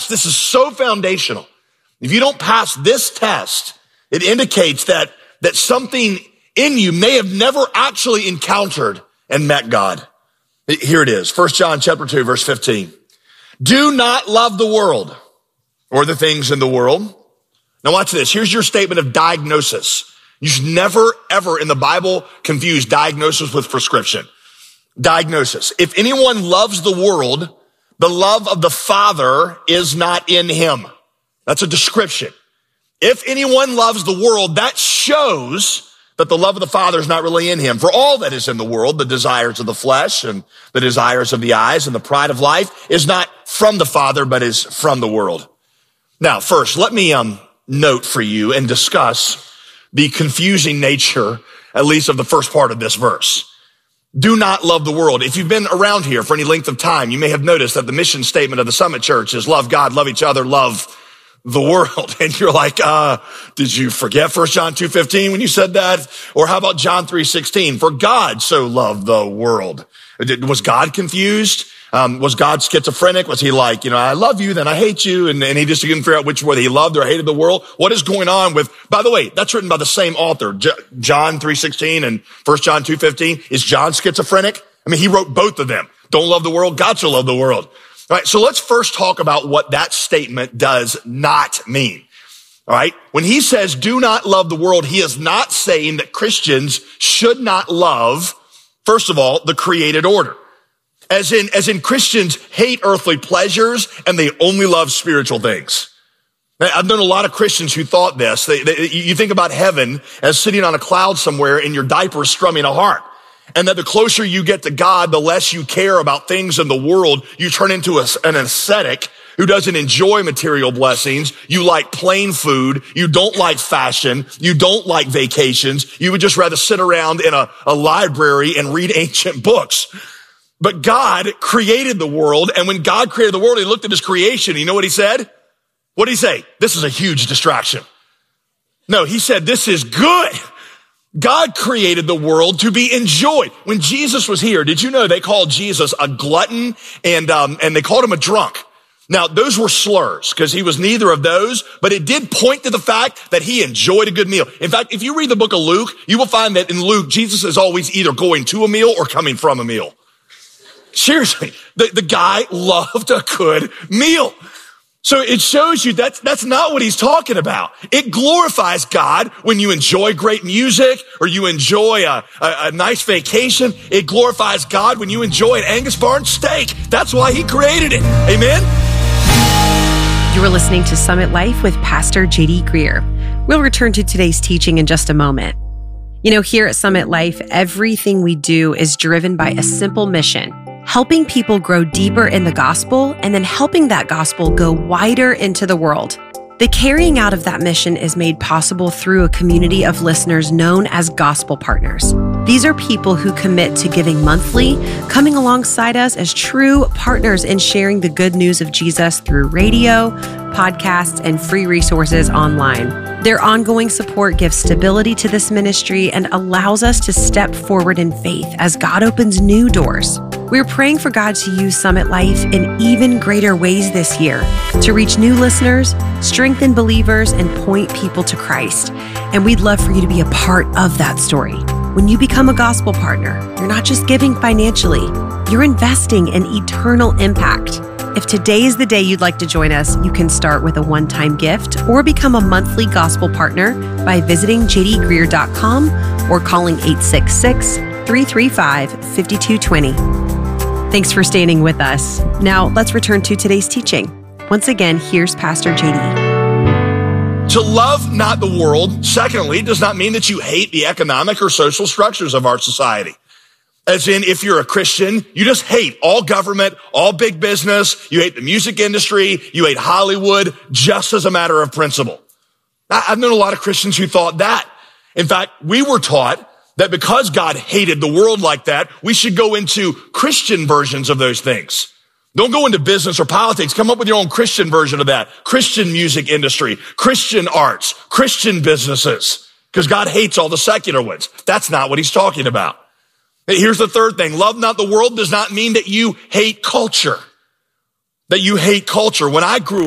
test. This is so foundational. If you don't pass this test, it indicates that something in you may have never actually encountered and met God. Here it is. 1 John chapter 2, verse 15. Do not love the world or the things in the world. Now watch this. Here's your statement of diagnosis. You should never, ever in the Bible confuse diagnosis with prescription. Diagnosis. If anyone loves the world, the love of the Father is not in him. That's a description. If anyone loves the world, that shows that the love of the Father is not really in him. For all that is in the world, the desires of the flesh and the desires of the eyes and the pride of life is not from the Father, but is from the world. Now, first, let me note for you and discuss the confusing nature, at least of the first part of this verse. Do not love the world. If you've been around here for any length of time, you may have noticed that the mission statement of the Summit Church is love God, love each other, love the world. And you're like, did you forget 1 John 2:15 when you said that? Or how about John 3:16? For God so loved the world. Was God confused? Was God schizophrenic? Was he like, I love you, then I hate you, and he just couldn't figure out which whether he loved or hated the world? What is going on with, by the way, that's written by the same author, John 3:16 and 1 John 2:15. Is John schizophrenic? I mean, he wrote both of them. Don't love the world, God so loved the world. All right, so let's first talk about what that statement does not mean. All right, when he says do not love the world, he is not saying that Christians should not love, first of all, the created order. As in Christians hate earthly pleasures and they only love spiritual things. I've known a lot of Christians who thought this. You think about heaven as sitting on a cloud somewhere in your diaper strumming a harp. And that the closer you get to God, the less you care about things in the world. You turn into an ascetic who doesn't enjoy material blessings. You like plain food. You don't like fashion. You don't like vacations. You would just rather sit around in a library and read ancient books. But God created the world, and when God created the world, he looked at his creation. You know what he said? What did he say? This is a huge distraction. No, he said, this is good. God created the world to be enjoyed. When Jesus was here, did you know they called Jesus a glutton and they called him a drunk? Now, those were slurs because he was neither of those, but it did point to the fact that he enjoyed a good meal. In fact, if you read the book of Luke, you will find that in Luke, Jesus is always either going to a meal or coming from a meal. Seriously, the guy loved a good meal. So it shows you that's not what he's talking about. It glorifies God when you enjoy great music or you enjoy a nice vacation. It glorifies God when you enjoy an Angus Barnes steak. That's why he created it. Amen? You are listening to Summit Life with Pastor J.D. Greear. We'll return to today's teaching in just a moment. Here at Summit Life, everything we do is driven by a simple mission: helping people grow deeper in the gospel and then helping that gospel go wider into the world. The carrying out of that mission is made possible through a community of listeners known as gospel partners. These are people who commit to giving monthly, coming alongside us as true partners in sharing the good news of Jesus through radio, podcasts, and free resources online. Their ongoing support gives stability to this ministry and allows us to step forward in faith as God opens new doors. We're praying for God to use Summit Life in even greater ways this year to reach new listeners, strengthen believers, and point people to Christ. And we'd love for you to be a part of that story. When you become a gospel partner, you're not just giving financially, you're investing in eternal impact. If today is the day you'd like to join us, you can start with a one-time gift or become a monthly gospel partner by visiting jdgreear.com or calling 866-335-5220. Thanks for standing with us. Now, let's return to today's teaching. Once again, here's Pastor JD. To love not the world, secondly, does not mean that you hate the economic or social structures of our society. As in, if you're a Christian, you just hate all government, all big business, you hate the music industry, you hate Hollywood, just as a matter of principle. I've known a lot of Christians who thought that. In fact, we were taught that because God hated the world like that, we should go into Christian versions of those things. Don't go into business or politics. Come up with your own Christian version of that. Christian music industry, Christian arts, Christian businesses, because God hates all the secular ones. That's not what he's talking about. Here's the third thing. Love not the world does not mean that you hate culture. That you hate culture. When I grew